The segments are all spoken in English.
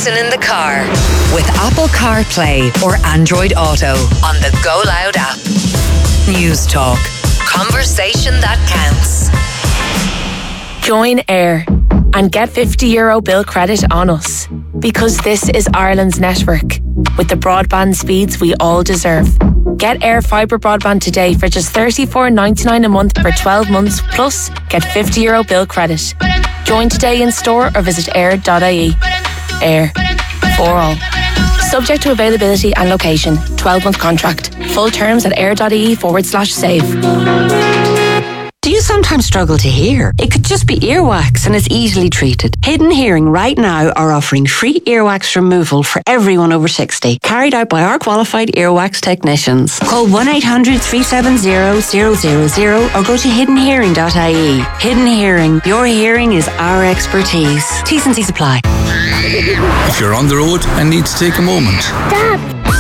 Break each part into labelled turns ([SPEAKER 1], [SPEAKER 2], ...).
[SPEAKER 1] listen in the car with Apple CarPlay or Android Auto on the Go Loud app. News Talk. Conversation that counts.
[SPEAKER 2] Join Air and get €50 bill credit on us, because this is Ireland's network with the broadband speeds we all deserve. Get Air Fibre broadband today for just $34.99 a month for 12 months, plus get €50 bill credit. Join today in store or visit air.ie. Air. For all. Subject to availability and location. 12-month contract. Full terms at air.ie/save.
[SPEAKER 3] Do you sometimes struggle to hear? It could just be earwax and is easily treated. Hidden Hearing right now are offering free earwax removal for everyone over 60, carried out by our qualified earwax technicians. Call 1-800-370-000 or go to hiddenhearing.ie. Hidden Hearing, your hearing is our expertise. T's and C's apply.
[SPEAKER 4] If you're on the road and need to take a moment.
[SPEAKER 5] Stop!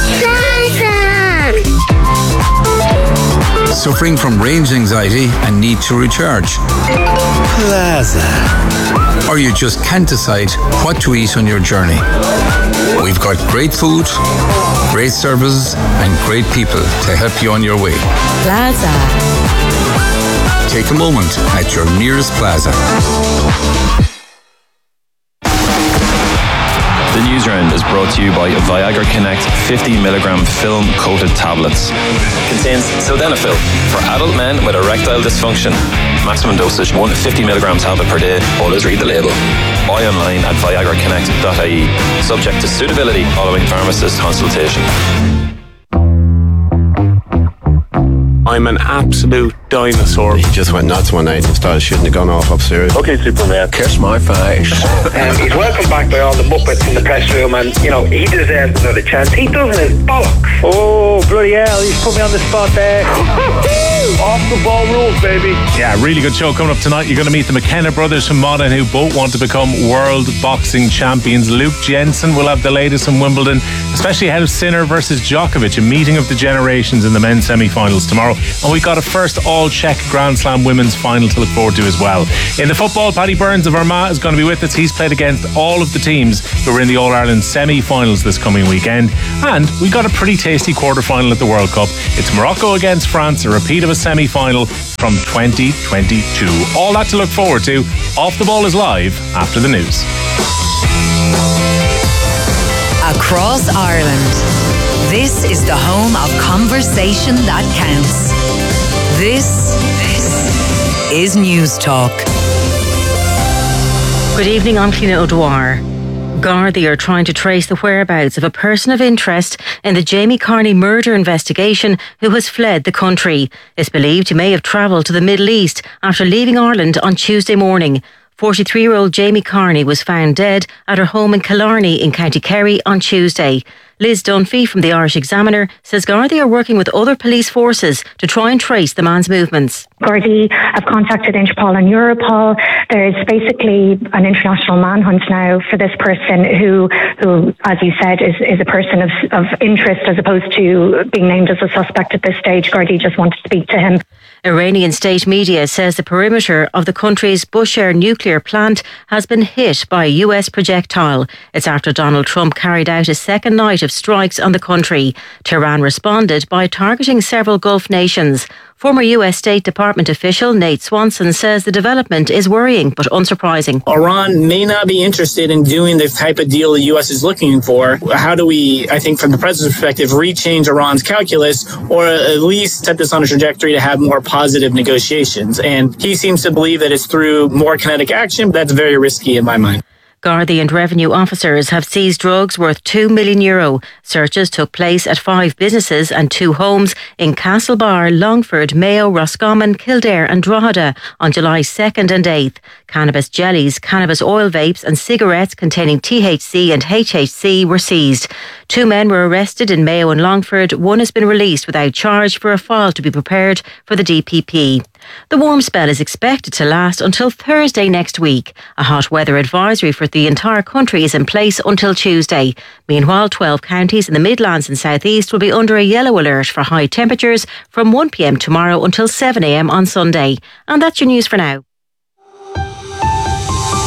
[SPEAKER 4] Suffering from range anxiety and need to recharge.
[SPEAKER 6] Plaza.
[SPEAKER 4] Or you just can't decide what to eat on your journey. We've got great food, great services and great people to help you on your way.
[SPEAKER 2] Plaza.
[SPEAKER 4] Take a moment at your nearest Plaza.
[SPEAKER 7] The News Round is brought to you by Viagra Connect 50mg film-coated tablets. Contains sildenafil for adult men with erectile dysfunction. Maximum dosage 1 50mg tablet per day. Always read the label. Buy online at viagraconnect.ie. Subject to suitability following pharmacist consultation.
[SPEAKER 8] I'm an absolute dinosaur.
[SPEAKER 6] He just went nuts one night and started shooting the gun off upstairs.
[SPEAKER 8] Okay, Superman.
[SPEAKER 6] Kiss my face.
[SPEAKER 9] He's welcomed back by all the Muppets in the press room, and, you know, he deserves another chance. He doesn't his bollocks.
[SPEAKER 8] Oh, bloody hell, he's put me on the spot there. Off the ball rules, baby.
[SPEAKER 10] Yeah, really good show coming up tonight. You're going to meet the McKenna brothers from Monaghan, who both want to become world boxing champions. Luke Jensen will have the latest from Wimbledon, especially ahead of Sinner versus Djokovic, a meeting of the generations in the men's semi-finals tomorrow. And we've got a first all-Czech Grand Slam women's final to look forward to as well. In the football, Paddy Burns of Armagh is going to be with us. He's played against all of the teams who are in the All-Ireland semi-finals this coming weekend. And we've got a pretty tasty quarter-final at the World Cup. It's Morocco against France, a repeat of a semi-final from 2022. All that to look forward to. Off the Ball is live after the news.
[SPEAKER 1] Across Ireland, this is the home of conversation that counts. This is News Talk.
[SPEAKER 11] Good evening, I'm Cliona O'Dwyer. Gardaí are trying to trace the whereabouts of a person of interest in the Jamie Carney murder investigation who has fled the country. It's believed he may have travelled to the Middle East after leaving Ireland on Tuesday morning. 43-year-old Jamie Carney was found dead at her home in Killarney in County Kerry on Tuesday. Liz Dunphy from the Irish Examiner says Gardaí are working with other police forces to try and trace the man's movements.
[SPEAKER 12] Gardaí have contacted Interpol and Europol. There is basically an international manhunt now for this person who as you said, is a person of interest as opposed to being named as a suspect at this stage. Gardaí just want to speak to him.
[SPEAKER 11] Iranian state media says the perimeter of the country's Bushehr nuclear plant has been hit by a US projectile. It's after Donald Trump carried out a second night of strikes on the country. Tehran responded by targeting several Gulf nations. Former US State Department official Nate Swanson says the development is worrying but unsurprising.
[SPEAKER 13] Iran may not be interested in doing the type of deal the US is looking for. How do we, I think from the president's perspective, rechange Iran's calculus or at least set this on a trajectory to have more positive negotiations? And he seems to believe that it's through more kinetic action. That's very risky in my mind.
[SPEAKER 11] Gardaí and revenue officers have seized drugs worth €2 million. Searches took place at 5 businesses and 2 homes in Castlebar, Longford, Mayo, Roscommon, Kildare and Drogheda on July 2nd and 8th. Cannabis jellies, cannabis oil vapes and cigarettes containing THC and HHC were seized. 2 men were arrested in Mayo and Longford. 1 has been released without charge for a file to be prepared for the DPP. The warm spell is expected to last until Thursday next week. A hot weather advisory for the entire country is in place until Tuesday. Meanwhile, 12 counties in the Midlands and South East will be under a yellow alert for high temperatures from 1 p.m. tomorrow until 7 a.m. on Sunday. And that's your news for now.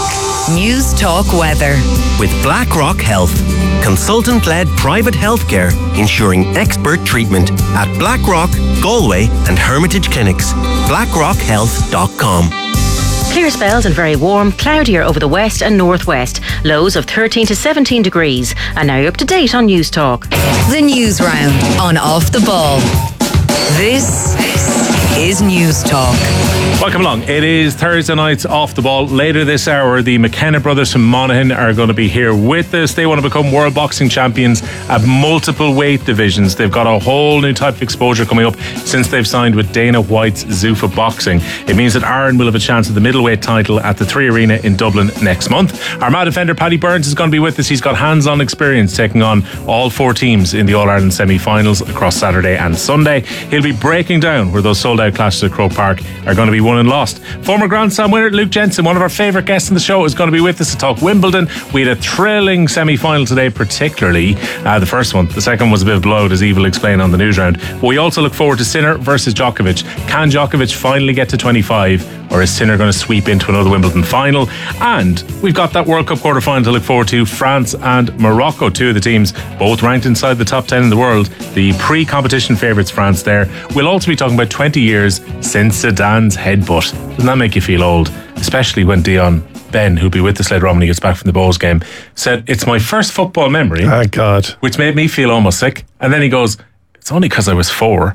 [SPEAKER 1] News Talk Weather.
[SPEAKER 5] With BlackRock Health, consultant-led private healthcare ensuring expert treatment at BlackRock, Galway and Hermitage Clinics. BlackRockHealth.com.
[SPEAKER 11] Clear spells and very warm, cloudier over the west and northwest. Lows of 13 to 17 degrees. And now you're up to date on News Talk.
[SPEAKER 1] The News Round on Off the Ball. This is News Talk.
[SPEAKER 10] Welcome along. It is Thursday night's Off the Ball. Later this hour, the McKenna brothers from Monaghan are going to be here with us. They want to become world boxing champions at multiple weight divisions. They've got a whole new type of exposure coming up since they've signed with Dana White's Zuffa Boxing. It means that Aaron will have a chance at the middleweight title at the 3 Arena in Dublin next month. Armagh defender Paddy Burns is going to be with us. He's got hands-on experience taking on all 4 teams in the All-Ireland semi-finals across Saturday and Sunday. He'll be breaking down where those sold-out clashes at Croke Park are going to be won and lost. Former Grand Slam winner Luke Jensen, one of our favourite guests on the show, is going to be with us to talk Wimbledon. We had a thrilling semi-final today, particularly the first one. The second was a bit of blowout, as Eve will explain on the news round. But we also look forward to Sinner versus Djokovic. Can Djokovic finally get to 25, or is Sinner going to sweep into another Wimbledon final? And we've got that World Cup quarter-final to look forward to. France and Morocco, 2 of the teams, both ranked inside the top 10 in the world. The pre-competition favourites, France there. We'll also be talking about 20 years since Zidane's headbutt. Doesn't that make you feel old? Especially when Dion Ben, who'll be with us later on when he gets back from the Bows game, said, "It's my first football memory."
[SPEAKER 6] Oh, God.
[SPEAKER 10] Which made me feel almost sick. And then he goes, "It's only because I was 4.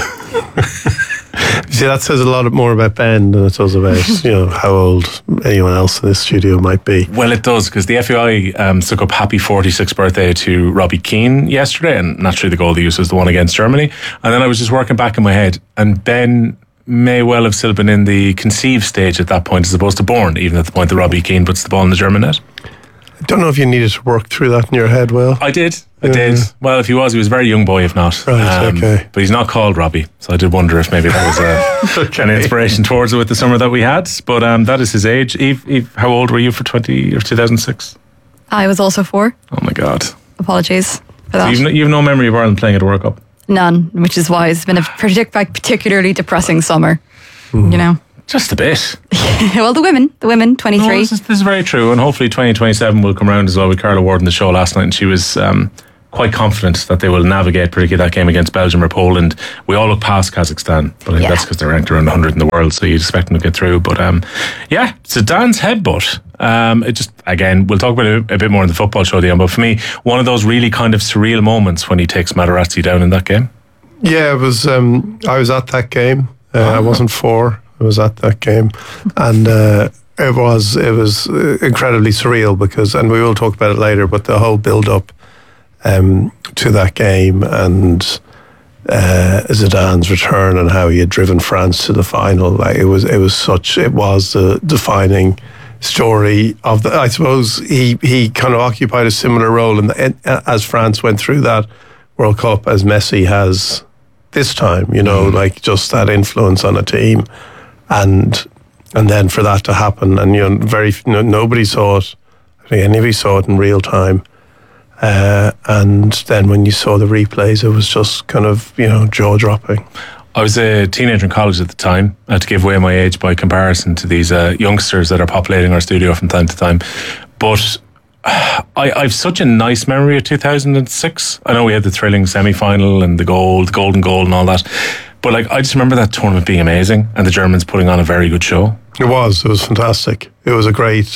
[SPEAKER 6] See, that says a lot more about Ben than it does about how old anyone else in this studio might be.
[SPEAKER 10] Well, it does, because the FAI took up happy 46th birthday to Robbie Keane yesterday, and naturally the goal they used was the one against Germany. And then I was just working back in my head, and Ben may well have still been in the conceived stage at that point as opposed to born, even at the point that Robbie Keane puts the ball in the German net.
[SPEAKER 6] I don't know if you needed to work through that in your head, Will.
[SPEAKER 10] I did. Well, if he was a very young boy, if not.
[SPEAKER 6] Right, okay.
[SPEAKER 10] But he's not called Robbie, so I did wonder if maybe that was an inspiration towards it with the summer that we had. But that is his age. Eve, how old were you for 2006?
[SPEAKER 14] I was also 4.
[SPEAKER 10] Oh my God.
[SPEAKER 14] Apologies for that.
[SPEAKER 10] So you've no memory of Ireland playing at a World Cup?
[SPEAKER 14] None, which is why it's been a particularly depressing summer.
[SPEAKER 10] Just a bit.
[SPEAKER 14] Well, the women, 23.
[SPEAKER 10] No, this is very true, and hopefully 2027 will come around as well. With Carla Ward on the show last night, and she was quite confident that they will navigate, particularly that game against Belgium or Poland. We all look past Kazakhstan, but I think that's because they're ranked around 100 in the world, so you'd expect them to get through. But Zidane's headbutt. It just, again, we'll talk about it a bit more in the football show, Dion, but for me, one of those really kind of surreal moments when he takes Materazzi down in that game.
[SPEAKER 6] Yeah, it was. I was at that game. I wasn't 4. I was at that game, and it was incredibly surreal because, and we will talk about it later, but the whole build up to that game and Zidane's return and how he had driven France to the final, like it was the defining story of the. I suppose he kind of occupied a similar role as France went through that World Cup as Messi has this time. Like just that influence on a team. And then for that to happen, and nobody saw it. I think anybody saw it in real time. And then when you saw the replays, it was just kind of jaw dropping.
[SPEAKER 10] I was a teenager in college at the time. I had to give away my age by comparison to these youngsters that are populating our studio from time to time. But I've such a nice memory of 2006. I know we had the thrilling semi-final and the golden goal and all that. But I just remember that tournament being amazing and the Germans putting on a very good show.
[SPEAKER 6] It was fantastic. It was a great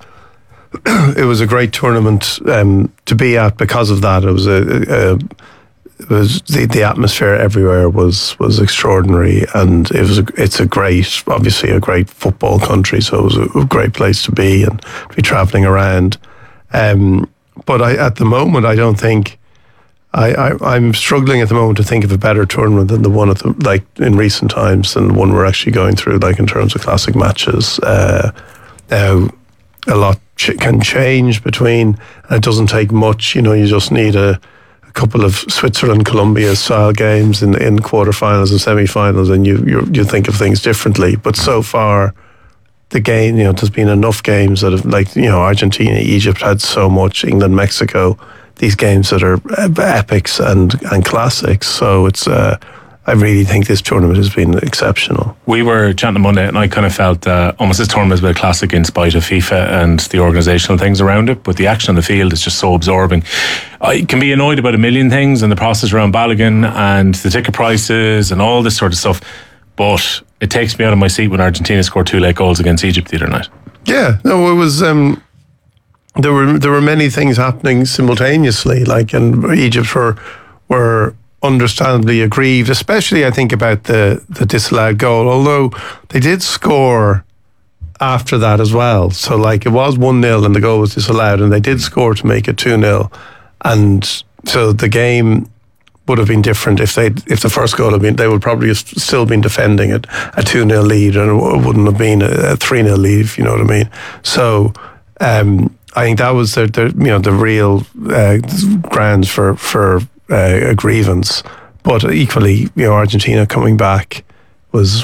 [SPEAKER 6] tournament to be at because of that. It was the atmosphere everywhere was extraordinary, and it's obviously a great football country, so it was a great place to be and to be travelling around. But at the moment, I don't think. I'm struggling at the moment to think of a better tournament than the one in recent times than the one we're actually going through, in terms of classic matches. Now, a lot can change between, and it doesn't take much. You just need a couple of Switzerland-Colombia style games in quarterfinals and semi-finals, and you think of things differently. But so far, the game, there's been enough games that have, Argentina, Egypt had so much, England, Mexico. These games that are epics and classics, so it's I really think this tournament has been exceptional.
[SPEAKER 10] We were chatting on Monday, and I kind of felt almost this tournament has been a classic in spite of FIFA and the organisational things around it, but the action on the field is just so absorbing. I can be annoyed about a million things and the process around Balogun and the ticket prices and all this sort of stuff, but it takes me out of my seat when Argentina scored 2 late goals against Egypt the other night.
[SPEAKER 6] Yeah, no, it was... There were many things happening simultaneously, like, and Egypt were understandably aggrieved, especially I think about the disallowed goal, although they did score after that as well. So like it was 1-0 and the goal was disallowed, and they did score to make it 2-0, and so the game would have been different if the first goal had been, they would probably have still been defending it a 2-0 lead, and it wouldn't have been a 3-0 lead, if you know what I mean. So I think that was the real grounds for a grievance. But equally, Argentina coming back was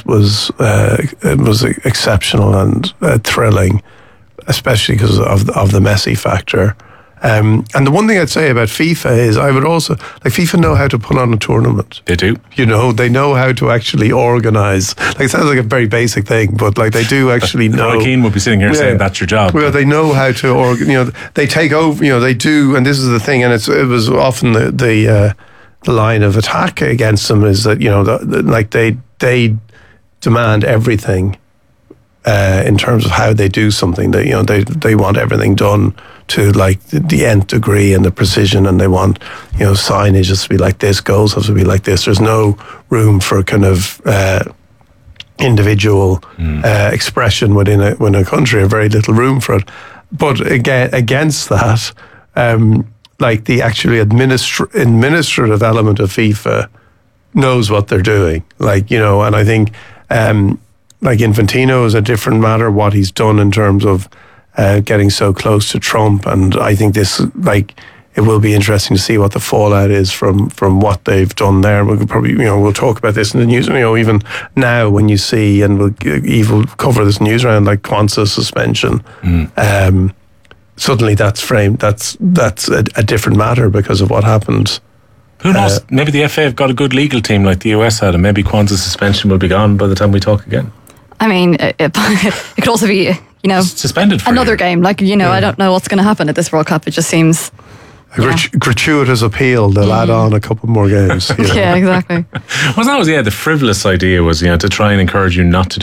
[SPEAKER 6] exceptional and thrilling, especially because of the Messi factor. And the one thing I'd say about FIFA is I would also, like, FIFA know how to put on a tournament.
[SPEAKER 10] They do.
[SPEAKER 6] They know how to actually organise. Like, it sounds like a very basic thing, but like they do actually know.
[SPEAKER 10] Roy Keane would be sitting here saying that's your job.
[SPEAKER 6] Well, they know how to they take over, they do, and this is the thing, and it was often the line of attack against them is that, like they demand everything in terms of how they do something. They want everything done to like the nth degree and the precision, and they want signage has to be like this, goals have to be like this. There's no room for kind of individual expression within a country, or very little room for it. But again, against that, like the actually administrative element of FIFA knows what they're doing. Like, and I think like Infantino is a different matter, what he's done in terms of getting so close to Trump, and I think this, like, it will be interesting to see what the fallout is from what they've done there. We'll probably, we'll talk about this in the news, even now when you see, and we'll cover this news round, like Kwanzaa suspension. Suddenly that's framed, that's a different matter because of what happened.
[SPEAKER 10] Who knows? Maybe the FA have got a good legal team like the US had, and maybe Kwanzaa suspension will be gone by the time we talk again.
[SPEAKER 14] I mean, it could also be,
[SPEAKER 10] suspended for
[SPEAKER 14] another game. Like, I don't know what's going to happen at this World Cup. It just seems
[SPEAKER 6] a gratuitous appeal. They'll add on a couple more games.
[SPEAKER 14] Yeah, exactly.
[SPEAKER 10] Well, that was the frivolous idea was to try and encourage you not to do